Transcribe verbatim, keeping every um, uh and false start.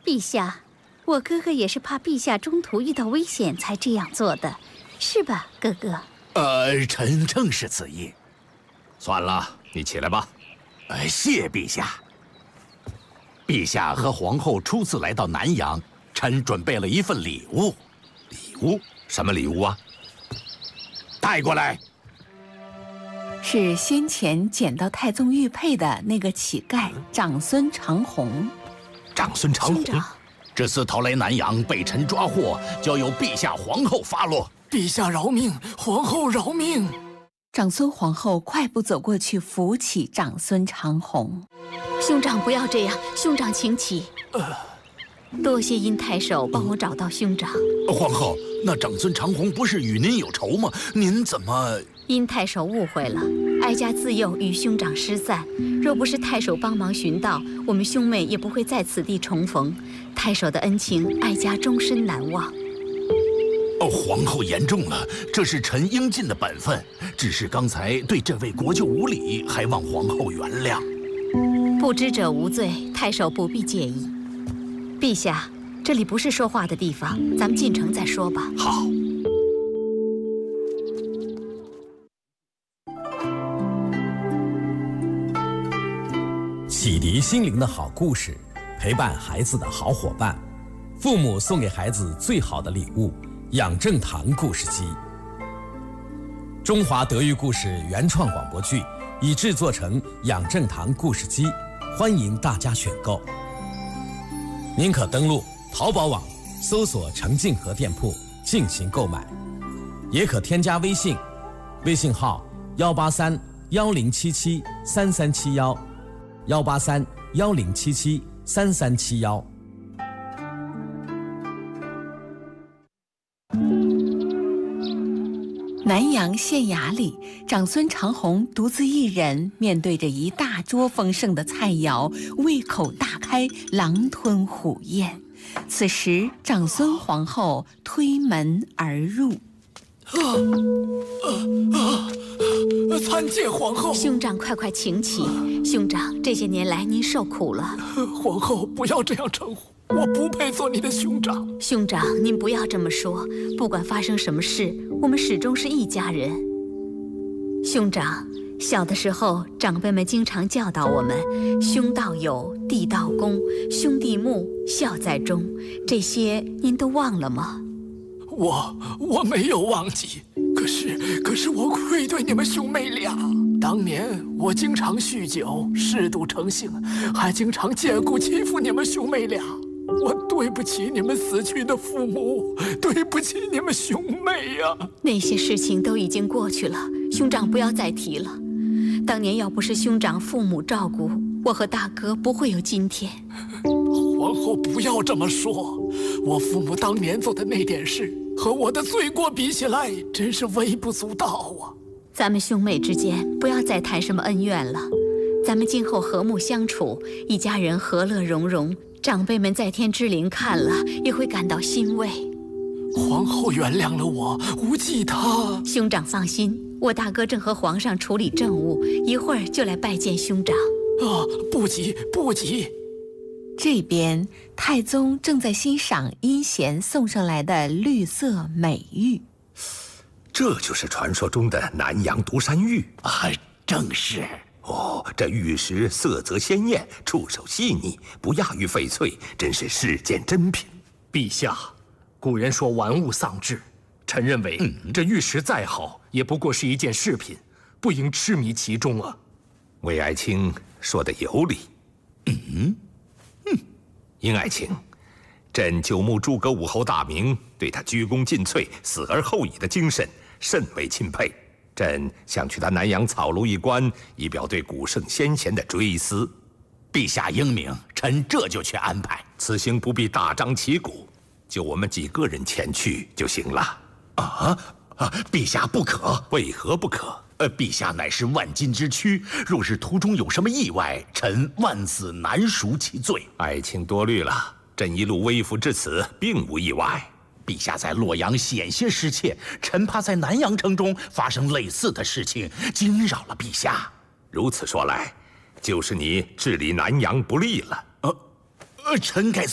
陛下，我哥哥也是怕陛下中途遇到危险才这样做的，是吧，哥哥？ 呃，臣正是此意。 算了，你起来吧。 呃，谢陛下。陛下和皇后初次来到南阳，臣准备了一份礼物。 礼物？什么礼物啊？ 带过来。 是先前捡到太宗玉佩的那个乞丐长孙长虹。 长孙长虹， 这次逃来南阳被臣抓获，交由陛下皇后发落。 陛下饶命，皇后饶命！ 长孙皇后快步走过去扶起长孙长虹。 兄长不要这样，兄长请起。呃，多谢殷太守帮我找到兄长。 皇后，那长孙长虹不是与您有仇吗？您怎么…… 殷太守误会了，哀家自幼与兄长失散，若不是太守帮忙寻到，我们兄妹也不会在此地重逢。太守的恩情，哀家终身难忘。 哦，皇后言重了，这是臣应尽的本分。只是刚才对这位国舅无礼，还望皇后原谅。 不知者无罪，太守不必介意。陛下，这里不是说话的地方，咱们进城再说吧。 好。 启迪心灵的好故事，陪伴孩子的好伙伴，父母送给孩子最好的礼物——养正堂故事机。中华德育故事原创广播剧已制作成养正堂故事机，欢迎大家选购。您可登录淘宝网搜索程静和店铺进行购买，也可添加微信，微信号幺八三幺零七七三三七幺。幺八三幺零七七三三七幺。 南阳县衙里，长孙长虹独自一人，面对着一大桌丰盛的菜肴，胃口大开，狼吞虎咽。此时，长孙皇后推门而入。 啊啊啊！参见皇后。 兄长，快快请起。兄长，这些年来您受苦了。 皇后，不要这样称呼，我不配做你的兄长。 兄长，您不要这么说。不管发生什么事，我们始终是一家人。兄长，小的时候，长辈们经常教导我们：兄道友，弟道恭，兄弟睦，孝在中。这些您都忘了吗？ 我我没有忘记，可是可是我愧对你们兄妹俩。当年我经常酗酒，嗜赌成性，还经常借故欺负你们兄妹俩。我对不起你们死去的父母，对不起你们兄妹呀、啊。 那些事情都已经过去了，兄长不要再提了。当年要不是兄长父母照顾，我和大哥不会有今天。 皇后不要这么说，我父母当年做的那点事，和我的罪过比起来，真是微不足道啊。 咱们兄妹之间不要再谈什么恩怨了，咱们今后和睦相处，一家人和乐融融，长辈们在天之灵看了也会感到欣慰。 皇后原谅了我，无忌他。 兄长放心，我大哥正和皇上处理政务，一会儿就来拜见兄长。 啊，不急不急。 这边太宗正在欣赏殷贤送上来的绿色美玉。 这就是传说中的南阳独山玉啊，正是。 哦，这玉石色泽鲜艳，触手细腻，不亚于翡翠，真是世间珍品。 陛下，古人说玩物丧志，臣认为、嗯、这玉石再好，也不过是一件饰品，不应痴迷其中啊。 魏爱卿说的有理。 嗯嗯，殷爱卿，朕久慕诸葛武侯大名，对他鞠躬尽瘁、死而后已的精神甚为钦佩。朕想去他南阳草庐一观，以表对古圣先贤的追思。 陛下英明，臣这就去安排。 此行不必大张旗鼓，就我们几个人前去就行了。 啊啊！陛下不可！ 为何不可？ 呃，陛下乃是万金之躯，若是途中有什么意外，臣万死难赎其罪。 爱卿多虑了，朕一路微服至此，并无意外。 陛下在洛阳险些失窃，臣怕在南阳城中发生类似的事情，惊扰了陛下。 如此说来，就是你治理南阳不力了。 呃，呃，臣该